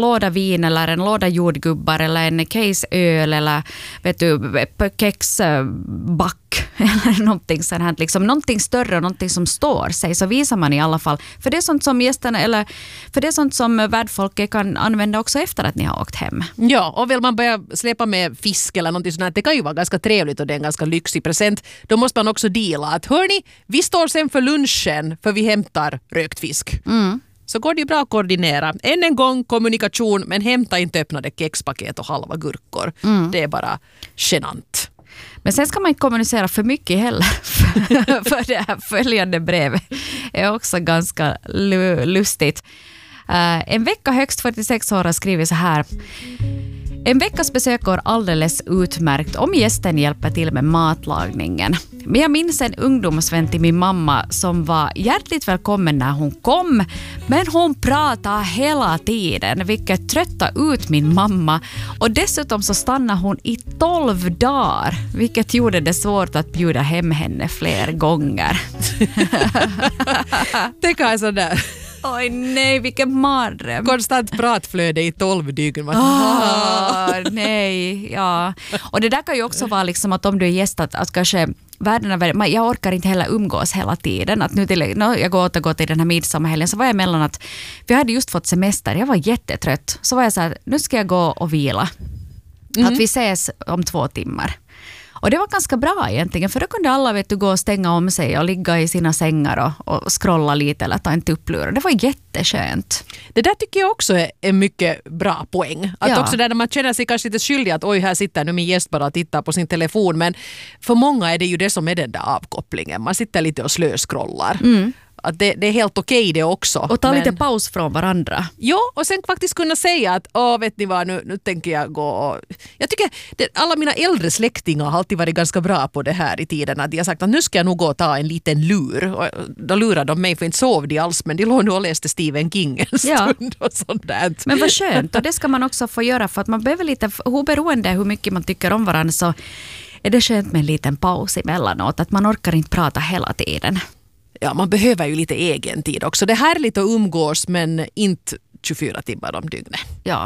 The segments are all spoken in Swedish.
en låda vin eller en låda jordgubbar eller en case öl eller vet du, kexback eller någonting sånt här, liksom någonting större och någonting som står sig, så visar man i alla fall. För det är sånt som gästerna, eller för det är sånt som värdfolket kan använda också efter att ni har åkt hem. Ja, och vill man börja släppa med fisk eller någonting sånt här, det kan ju vara ganska trevligt och det är en ganska lyxig present. Då måste man också deala att hörni, vi står sen för lunchen för vi hämtar rökt fisk. Så går det ju bra att koordinera. Än en gång kommunikation, men hämta inte öppnade kexpaket och halva gurkor. Det är bara genant. Men sen ska man inte kommunicera för mycket heller. För det här följande brevet är också ganska lustigt. En vecka högst 46 år har skrivit så här. En veckas besök går alldeles utmärkt om gästen hjälper till med matlagningen. Men jag minns en ungdomsvän till min mamma som var hjärtligt välkommen när hon kom. Men hon pratade hela tiden, vilket tröttade ut min mamma. Och dessutom så stannade hon i 12 dagar, vilket gjorde det svårt att bjuda hem henne fler gånger. Det kan jag sådär. Oj nej, vilken mardröm. Konstant pratflöde i 12 dygn. Nej, ja. Och det där kan ju också vara liksom att om du är gäst att kanske jag orkar inte heller umgås hela tiden. Att nu jag återgår till den här midsommarhelgen, så var jag mellan att vi hade just fått semester, jag var jättetrött. Så var jag så här, nu ska jag gå och vila. Att vi ses om 2 timmar. Och det var ganska bra egentligen, för då kunde alla gå och stänga om sig och ligga i sina sängar och scrolla lite eller ta en tupplur. Det var jätteskönt. Det där tycker jag också är en mycket bra poäng. Att också där när man känner sig kanske lite skyldig att oj, här sitter nu min gäst bara och tittar på sin telefon. Men för många är det ju det som är den där avkopplingen. Man sitter lite och slöskrollar. Att det är helt okej det också. Och ta lite paus från varandra. Ja, och sen faktiskt kunna säga att vet ni vad, nu tänker jag gå. Jag tycker alla mina äldre släktingar har alltid varit ganska bra på det här i tiden. Att de har sagt att nu ska jag nog gå och ta en liten lur. Och då lurade de mig, för inte sov de alls, men de låg nu och läste Stephen King en stund och sånt där. Men vad skönt, och det ska man också få göra, för att man behöver lite, oberoende hur mycket man tycker om varandra, så är det skönt med en liten paus emellanåt. Att man orkar inte prata hela tiden. Ja, man behöver ju lite egen tid också. Det är härligt att umgås, men inte 24 timmar om dygnet. Ja.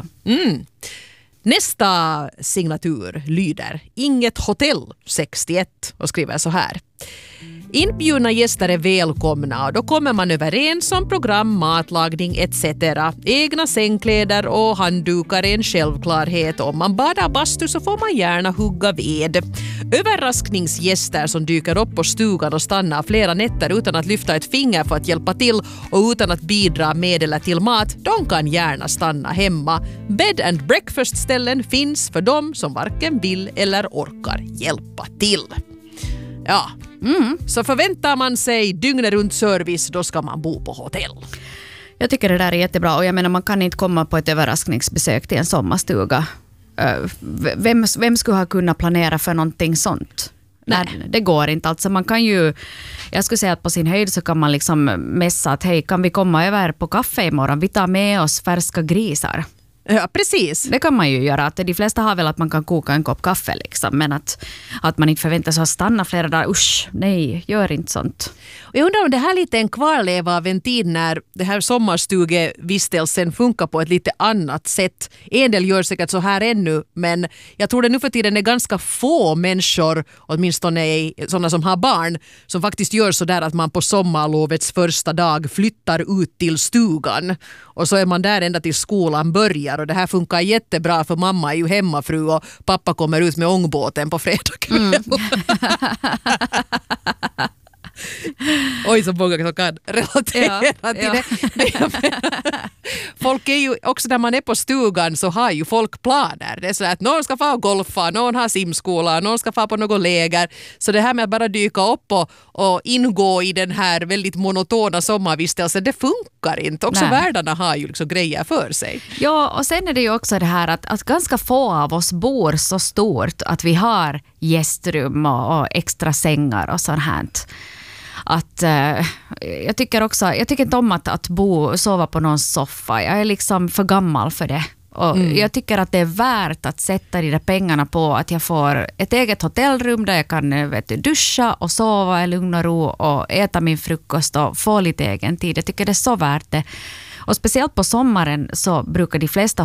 Nästa signatur lyder Inget hotell 61 och skriver så här. Inbjudna gäster är välkomna och då kommer man överens om program, matlagning etc. Egna sängkläder och handdukar är en självklarhet. Om man badar bastu så får man gärna hugga ved. Överraskningsgäster som dyker upp på stugan och stannar flera nätter utan att lyfta ett finger för att hjälpa till och utan att bidra med eller till mat, de kan gärna stanna hemma. Bed and breakfast-ställen finns för dem som varken vill eller orkar hjälpa till. Ja, så förväntar man sig dygnet runt service, då ska man bo på hotell. Jag tycker det där är jättebra, och jag menar man kan inte komma på ett överraskningsbesök till en sommarstuga. Vem skulle ha kunnat planera för någonting sånt? Nej, det går inte. Alltså man kan ju, jag skulle säga att på sin höjd så kan man liksom mässa att hej, kan vi komma över på kaffe imorgon? Vi tar med oss färska grisar. Ja, precis. Det kan man ju göra. Att de flesta har väl att man kan koka en kopp kaffe liksom, men att man inte förväntar sig att stanna flera dagar. Usch, nej, gör inte sånt. Och jag undrar om det här lite en kvarleva av en tid när det här sommarstugevistelsen funkar på ett lite annat sätt. En del gör säkert så här ännu, men jag tror det nu för tiden är ganska få människor, åtminstone sådana som har barn, som faktiskt gör så där att man på sommarlovets första dag flyttar ut till stugan. Och så är man där ända till skolan börjar. Och det här funkar jättebra, för mamma är ju hemmafru och pappa kommer ut med ångbåten på fredag kväll. Oj, så många som kan relatera till det. Folk är ju, också när man är på stugan så har ju folk planer. Det är så att någon ska få golfa, någon har simskola, någon ska få på något läger. Så det här med att bara dyka upp och ingå i den här väldigt monotona sommarvistelsen, det funkar inte. Också världarna har ju liksom grejer för sig. Ja, och sen är det ju också det här att ganska få av oss bor så stort att vi har gästrum och extra sängar och sånt här. Att jag tycker inte om att sova på någon soffa. Jag är liksom för gammal för det. Och jag tycker att det är värt att sätta de där pengarna på att jag får ett eget hotellrum där jag kan duscha och sova i lugn och ro och äta min frukost och få lite egen tid. Jag tycker det är så värt det. Och speciellt på sommaren så brukar de flesta